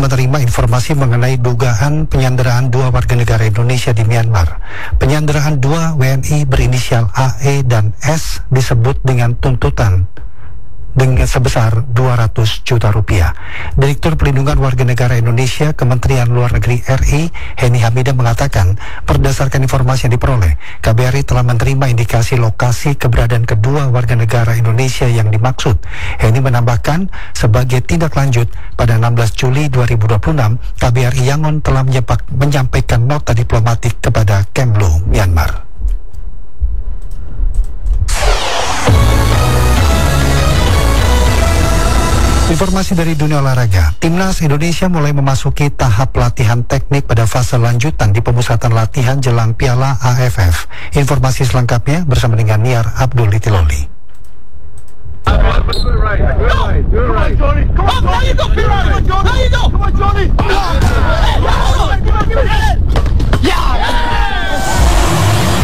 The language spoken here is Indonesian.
menerima informasi mengenai dugaan penyanderaan 2 warga negara Indonesia di Myanmar. Penyanderaan 2 WNI berinisial AE dan S disebut dengan tuntutan dengan sebesar 200 juta rupiah. Direktur Pelindungan Warga Negara Indonesia Kementerian Luar Negeri RI, Heni Hamidah mengatakan, berdasarkan informasi yang diperoleh, KBRI telah menerima indikasi lokasi keberadaan kedua warga negara Indonesia yang dimaksud. Heni menambahkan, sebagai tindak lanjut, pada 16 Juli 2026, KBRI Yangon telah menyampaikan nota diplomatik kepada Kemlu, Myanmar. Informasi dari dunia olahraga, Timnas Indonesia mulai memasuki tahap latihan teknik pada fase lanjutan di pemusatan latihan jelang Piala AFF. Informasi selengkapnya bersama dengan Niar Abdul Litiloli.